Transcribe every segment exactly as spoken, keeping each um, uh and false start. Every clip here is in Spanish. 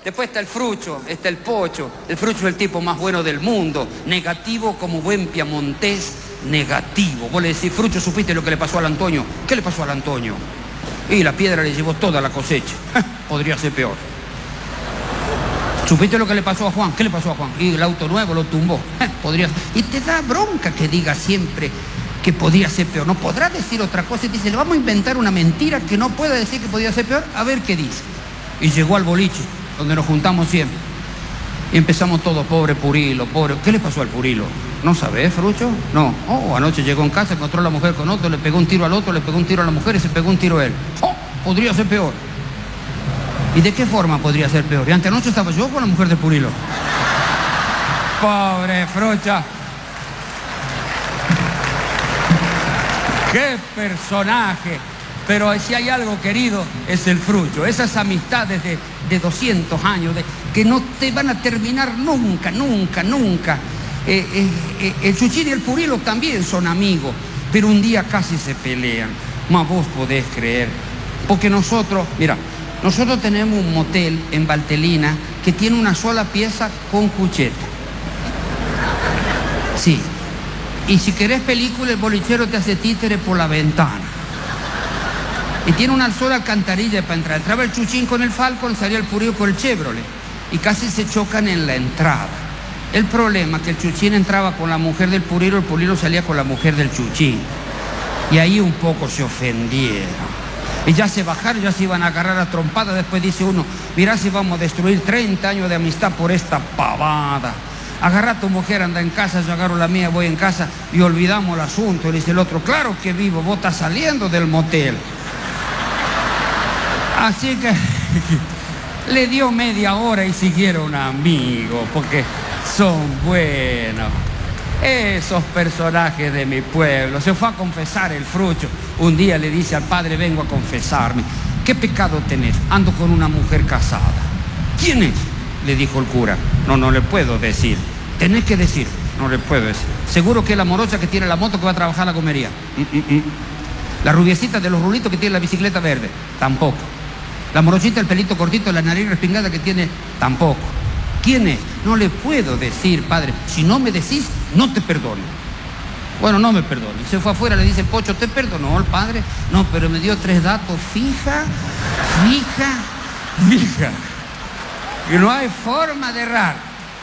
Después está el Frucho, está el Pocho. El Frucho es el tipo más bueno del mundo. Negativo como buen piamontés, negativo. Vos le decís, Frucho, ¿supiste lo que le pasó al Antonio? ¿Qué le pasó al Antonio? Y la piedra le llevó toda la cosecha. Podría ser peor. ¿Supiste lo que le pasó a Juan? ¿Qué le pasó a Juan? Y el auto nuevo lo tumbó. Podría ser. Y te da bronca que diga siempre que podía ser peor. No podrá decir otra cosa y dice, le vamos a inventar una mentira que no pueda decir que podía ser peor, a ver qué dice. Y llegó al boliche, donde nos juntamos siempre. Y empezamos todos, pobre Purilo, pobre... ¿Qué le pasó al Purilo? ¿No sabés, Frucho? No. Oh, anoche llegó en casa, encontró a la mujer con otro, le pegó un tiro al otro, le pegó un tiro a la mujer y se pegó un tiro a él. Oh, podría ser peor. ¿Y de qué forma podría ser peor? Y antenoche estaba yo con la mujer de Purilo. Pobre Frucha. ¡Qué personaje! Pero si hay algo querido, es el Frucho. Esas amistades de, de doscientos años, de, que no te van a terminar nunca, nunca, nunca. Eh, eh, eh, el Chuchín y el Purilo también son amigos, pero un día casi se pelean. Más vos podés creer. Porque nosotros, mira, nosotros tenemos un motel en Valtelina que tiene una sola pieza con cucheta. Sí. Y si querés película, el bolichero te hace títere por la ventana. Y tiene una sola alcantarilla para entrar. Entraba el Chuchín con el Falcon, salía el Purilo con el Chevrolet. Y casi se chocan en la entrada. El problema es que el Chuchín entraba con la mujer del Purilo, el Purilo salía con la mujer del Chuchín. Y ahí un poco se ofendieron. Y ya se bajaron, ya se iban a agarrar a trompada. Después dice uno, mirá si vamos a destruir treinta años de amistad por esta pavada. Agarra a tu mujer, anda en casa, yo agarro la mía, voy en casa y olvidamos el asunto. Y dice el otro, claro que vivo, vos estás saliendo del motel. Así que le dio media hora y siguieron amigos, porque son buenos. Esos personajes de mi pueblo. Se fue a confesar el Frucho. Un día le dice al padre, vengo a confesarme. ¿Qué pecado tenés? Ando con una mujer casada. ¿Quién es? Le dijo el cura. No, no le puedo decir. Tenés que decir. No le puedo decir. Seguro que es la morocha que tiene la moto que va a trabajar a la comería. Mm, mm, mm. La rubiecita de los rulitos que tiene la bicicleta verde. Tampoco. La morochita, el pelito cortito, la nariz respingada que tiene. Tampoco. ¿Quién es? No le puedo decir, padre. Si no me decís, no te perdono. Bueno, no me perdone. Se fue afuera, le dice, Pocho, ¿te perdonó el padre? No, pero me dio tres datos. Fija, fija, fija. Y no hay forma de errar.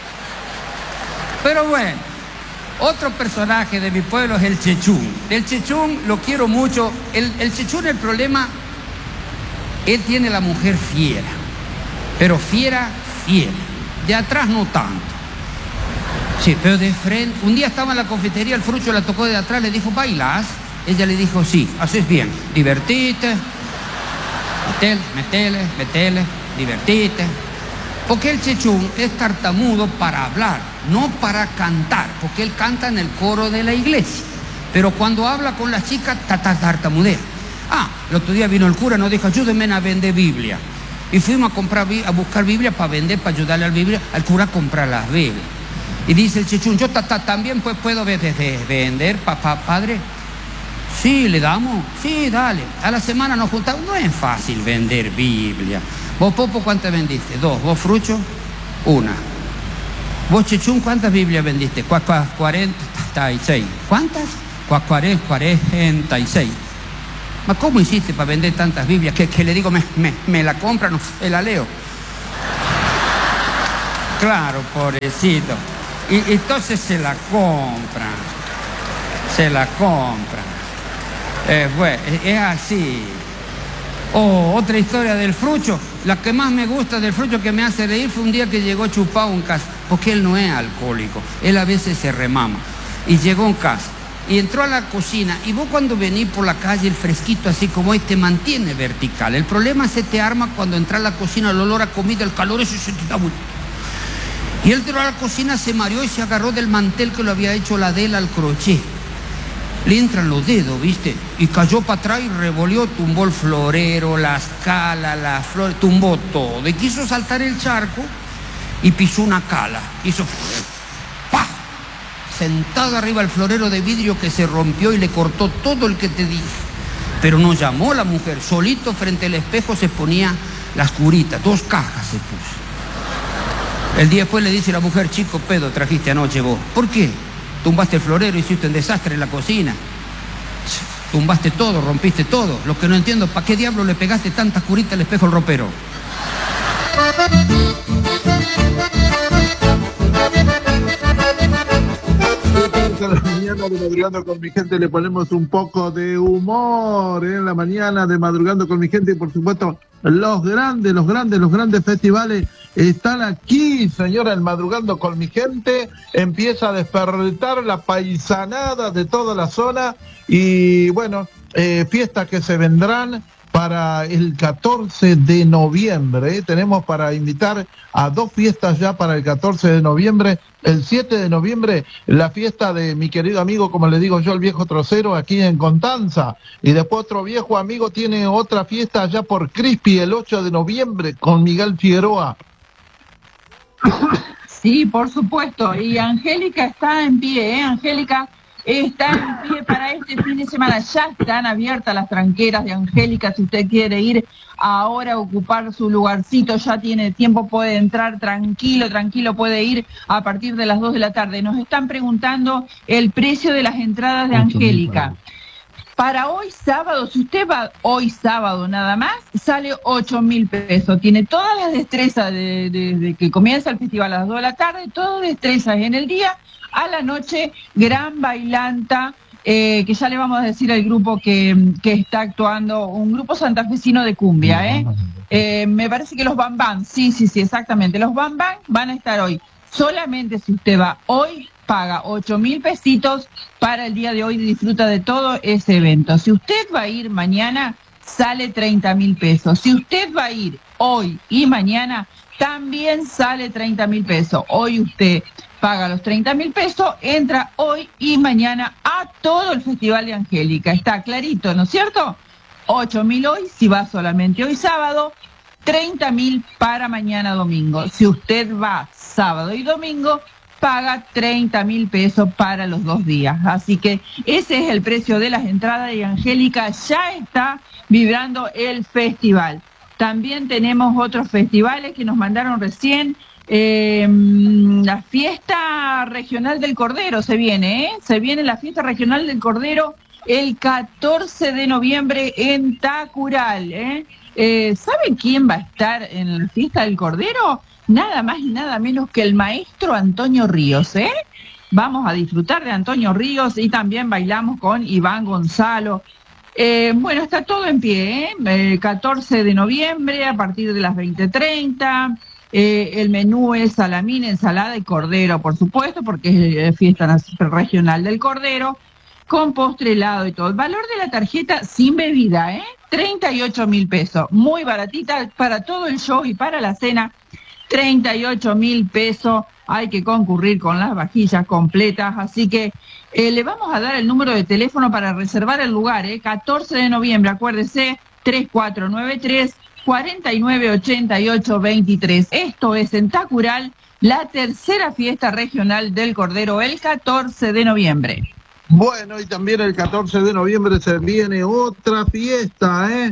Pero bueno, otro personaje de mi pueblo es el Chechún. El Chechún lo quiero mucho. El, el Chechún, el problema, él tiene la mujer fiera. Pero fiera, fiera. De atrás no tanto. Sí, pero de frente. Un día estaba en la confitería, el Frucho la tocó de atrás, le dijo, ¿bailás? Ella le dijo, sí, haces bien, divertite, metele, metele, metele, divertite. Porque el Chechún es tartamudo para hablar, no para cantar, porque él canta en el coro de la iglesia. Pero cuando habla con las chicas, tartamudea. Ah, el otro día vino el cura, nos dijo, ayúdenme a vender Biblia. Y fuimos a comprar, a buscar Biblia para vender, para ayudarle al Biblia, al cura a comprar las Biblias. Y dice el Chechún, yo ta, ta, también pues puedo vender, papá, padre. Sí, le damos, sí, dale. A la semana nos juntamos. No es fácil vender Biblia. ¿Vos, Popo, cuántas vendiste? Dos. ¿Vos, Frucho? Una. ¿Vos, Chechún, cuántas Biblias vendiste? cuarenta y seis. ¿Cuántas? cuarenta y seis. ¿Cómo hiciste para vender tantas Biblias? Que, que le digo, me, me, me la compran, no se la leo. Claro, pobrecito. Y entonces se la compran. Se la compran. Eh, bueno, es así. Oh, otra historia del Frucho. La que más me gusta del Frucho, que me hace reír, fue un día que llegó chupado en casa. Porque él no es alcohólico. Él a veces se remama. Y llegó en casa. Y entró a la cocina. Y vos cuando venís por la calle, el fresquito así como hoy te mantiene vertical. El problema se te arma cuando entras a la cocina, el olor a comida, el calor, eso se te da muy... Y él entró a la cocina, se mareó y se agarró del mantel que lo había hecho la Adela al crochet. Le entran los dedos, ¿viste? Y cayó para atrás y revolvió, tumbó el florero, la escala, la flor, tumbó todo. Y quiso saltar el charco y pisó una cala. Hizo... ¡pah! Sentado arriba el florero de vidrio que se rompió y le cortó todo el que te dije. Pero no llamó la mujer. Solito frente al espejo se ponía las curitas. Dos cajas se puso. El día después le dice la mujer, chico pedo trajiste anoche vos. ¿Por qué? Tumbaste el florero, hiciste un desastre en la cocina. Tumbaste todo, rompiste todo. Lo que no entiendo, ¿para qué diablo le pegaste tanta curita al espejo al ropero? A la mañana de Madrugando con mi gente le ponemos un poco de humor, ¿eh? En la mañana de Madrugando con mi gente, y por supuesto los grandes, los grandes, los grandes festivales están aquí, señora. El Madrugando con mi gente empieza a despertar la paisanada de toda la zona y bueno, eh, fiestas que se vendrán para el catorce de noviembre, ¿eh? Tenemos para invitar a dos fiestas ya para el catorce de noviembre. El siete de noviembre, la fiesta de mi querido amigo, como le digo yo, el viejo trocero, aquí en Constanza. Y después otro viejo amigo tiene otra fiesta allá por Crispi, el ocho de noviembre, con Miguel Figueroa. Sí, por supuesto. Y Angélica está en pie, ¿eh? Angélica está en pie para este fin de semana. Ya están abiertas las tranqueras de Angélica. Si usted quiere ir ahora a ocupar su lugarcito, ya tiene tiempo, puede entrar tranquilo, tranquilo, puede ir a partir de las dos de la tarde. Nos están preguntando el precio de las entradas de Angélica. Para hoy sábado, si usted va hoy sábado nada más, sale ocho mil pesos. Tiene todas las destrezas de, de, de que comienza el festival a las dos de la tarde, todas destrezas en el día. A la noche, gran bailanta, eh, que ya le vamos a decir al grupo que, que está actuando, un grupo santafesino de cumbia, ¿eh? Eh, me parece que los Bam Bam, sí, sí, sí, exactamente, los Bam Bam van a estar hoy. Solamente si usted va hoy, paga ocho mil pesitos para el día de hoy y disfruta de todo ese evento. Si usted va a ir mañana, sale treinta mil pesos. Si usted va a ir hoy y mañana, también sale treinta mil pesos. Hoy usted paga los treinta mil pesos, entra hoy y mañana a todo el Festival de Angélica. Está clarito, ¿no es cierto? ocho mil hoy, si va solamente hoy sábado, treinta mil para mañana domingo. Si usted va sábado y domingo, paga treinta mil pesos para los dos días. Así que ese es el precio de las entradas y Angélica ya está vibrando el festival. También tenemos otros festivales que nos mandaron recién. Eh, la fiesta regional del Cordero se viene, ¿eh? Se viene la fiesta regional del Cordero el catorce de noviembre en Tacural, ¿eh? Eh, ¿Saben quién va a estar en la fiesta del Cordero? Nada más y nada menos que el maestro Antonio Ríos, ¿eh? Vamos a disfrutar de Antonio Ríos y también bailamos con Iván Gonzalo. Eh, bueno, está todo en pie, ¿eh? El catorce de noviembre a partir de las veinte treinta. Eh, el menú es salamín, ensalada y cordero, por supuesto, porque es fiesta regional del Cordero, con postre, helado y todo. El valor de la tarjeta sin bebida, ¿eh? treinta y ocho mil pesos. Muy baratita para todo el show y para la cena. treinta y ocho mil pesos. Hay que concurrir con las vajillas completas. Así que eh, le vamos a dar el número de teléfono para reservar el lugar, ¿eh? catorce de noviembre, acuérdese, tres cuatro nueve tres, cuatro nueve ocho ocho dos tres. Esto es en Tacural, la tercera fiesta regional del Cordero, el catorce de noviembre. Bueno, y también el catorce de noviembre se viene otra fiesta, ¿eh?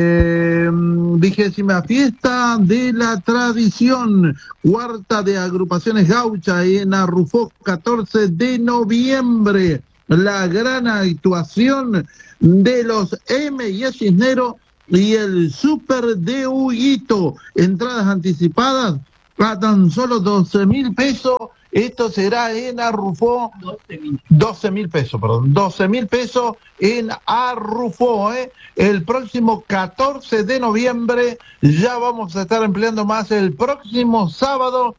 Eh, vigésima fiesta de la tradición, cuarta de agrupaciones gauchas en Arrufó, catorce de noviembre. La gran actuación de los M y el Cisnero y el Super de Huguito. Entradas anticipadas a tan solo doce mil pesos. Esto será en Arrufó. doce mil pesos, perdón. doce mil pesos en Arrufó, ¿eh? El próximo catorce de noviembre ya vamos a estar empleando más el próximo sábado.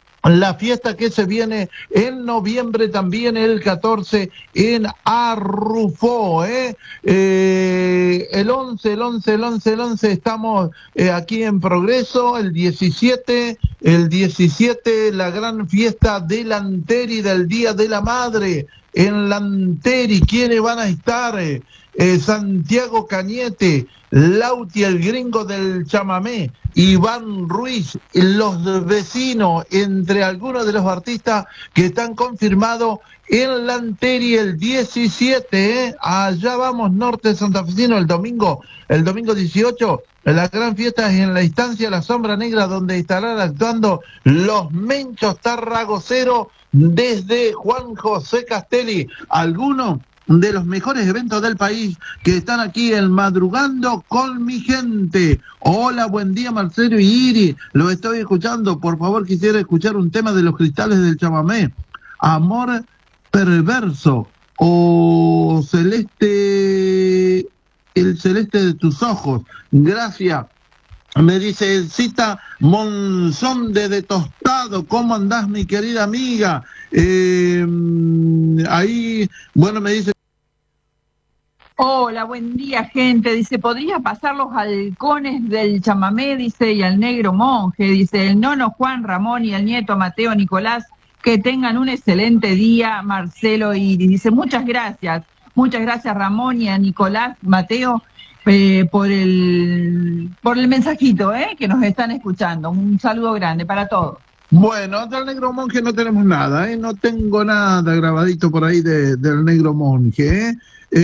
La fiesta que se viene en noviembre también el catorce en Arrufó, ¿eh? Eh, el once, el once, el once, el once estamos eh, aquí en Progreso, el diecisiete, el diecisiete la gran fiesta de Lanteri del Día de la Madre en Lanteri. ¿Quiénes van a estar? Eh, eh, Santiago Cañete, Lauti el gringo del chamamé, Iván Ruiz, los vecinos, entre algunos de los artistas que están confirmados en Lanteri el diecisiete, ¿eh? Allá vamos, norte santafesino, el domingo, el domingo dieciocho, la gran fiesta es en la instancia La Sombra Negra, donde estarán actuando los Menchos Tarragoceros desde Juan José Castelli, algunos de los mejores eventos del país que están aquí en Madrugando con mi gente. Hola, buen día Marcelo y Iri, lo estoy escuchando, por favor quisiera escuchar un tema de Los Cristales del Chamamé, Amor Perverso o Celeste, el celeste de tus ojos, gracias. Me dice Cita Monzón de Tostado, ¿cómo andás mi querida amiga? Eh, ahí, bueno, me dice... Hola, buen día, gente. Dice, ¿podría pasar los halcones del chamamé? Dice, y al negro monje. Dice, el nono Juan Ramón y el nieto Mateo Nicolás, que tengan un excelente día, Marcelo y dice, muchas gracias. Muchas gracias, Ramón, y a Nicolás, Mateo, eh, por el por el mensajito, eh, que nos están escuchando. Un saludo grande para todos. Bueno, del Negro Monje no tenemos nada, ¿eh? No tengo nada grabadito por ahí de, del Negro Monje, ¿eh?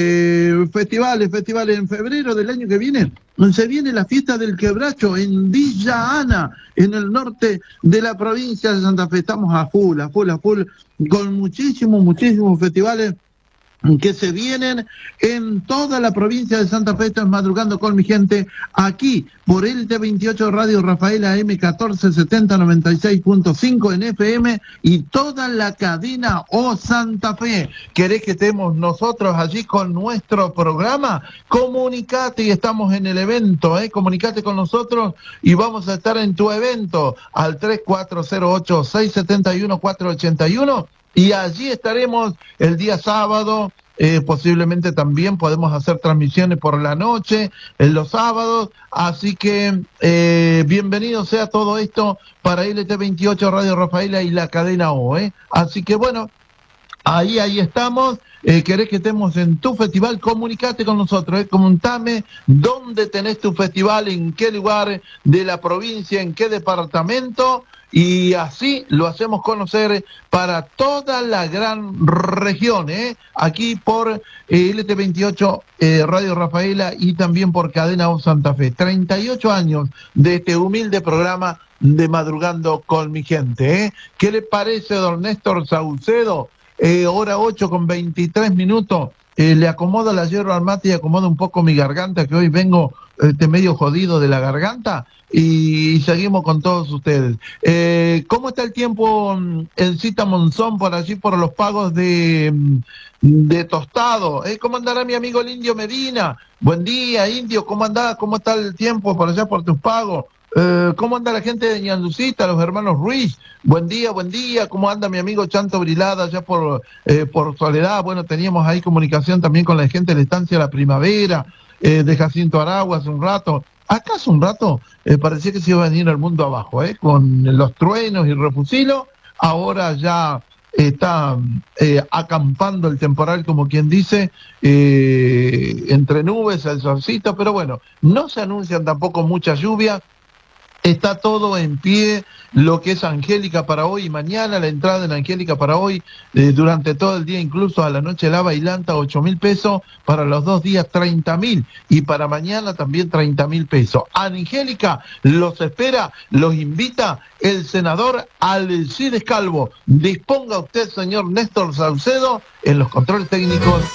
Eh, festivales, festivales en febrero del año que viene, se viene la fiesta del quebracho en Villa Ana, en el norte de la provincia de Santa Fe. Estamos a full, a full, a full, con muchísimos, muchísimos festivales que se vienen en toda la provincia de Santa Fe. Estás Madrugando con mi gente aquí por el T veintiocho Radio Rafaela M catorce setenta noventa y seis punto cinco en F M y toda la cadena O Santa Fe. ¿Querés que estemos nosotros allí con nuestro programa? Comunicate y estamos en el evento, ¿eh? Comunicate con nosotros y vamos a estar en tu evento al tres cuatro cero ocho seis siete uno cuatro ocho uno. Y allí estaremos el día sábado, eh, posiblemente también podemos hacer transmisiones por la noche, en los sábados, así que eh, bienvenido sea todo esto para L T veintiocho Radio Rafaela y la cadena O, ¿eh? Así que bueno, ahí, ahí estamos. Eh, ¿Querés que estemos en tu festival? Comunicate con nosotros, ¿eh? Comentame dónde tenés tu festival, en qué lugar de la provincia, en qué departamento, y así lo hacemos conocer para toda la gran región, ¿eh? Aquí por eh, L T veintiocho eh, Radio Rafaela y también por Cadena O Santa Fe. treinta y ocho años de este humilde programa de Madrugando con mi gente, ¿eh? ¿Qué le parece, don Néstor Saucedo? Eh, hora ocho con veintitrés minutos, eh, le acomodo la hierba al mate y acomodo un poco mi garganta, que hoy vengo este, medio jodido de la garganta, y, y seguimos con todos ustedes. Eh, ¿Cómo está el tiempo en Cita Monzón por allí, por los pagos de, de Tostado? ¿Eh? ¿Cómo andará mi amigo el Indio Medina? Buen día, Indio, ¿cómo andás? ¿Cómo está el tiempo por allá por tus pagos? Eh, ¿Cómo anda la gente de Ñanducita, los hermanos Ruiz? Buen día, buen día. ¿Cómo anda mi amigo Chanto Brilada allá por, eh, por Soledad? Bueno, teníamos ahí comunicación también con la gente de la Estancia La Primavera, eh, de Jacinto Aragua hace un rato. Acá hace un rato eh, parecía que se iba a venir el mundo abajo, ¿eh? Con los truenos y refusilos. Ahora ya está eh, acampando el temporal, como quien dice, eh, entre nubes, el solcito, pero bueno, no se anuncian tampoco mucha lluvia. Está todo en pie, lo que es Angélica para hoy y mañana, la entrada en Angélica para hoy, eh, durante todo el día, incluso a la noche la bailanta, ocho mil pesos, para los dos días treinta mil, y para mañana también treinta mil pesos. Angélica los espera, los invita el senador Alcides Calvo. Disponga usted, señor Néstor Saucedo, en los controles técnicos.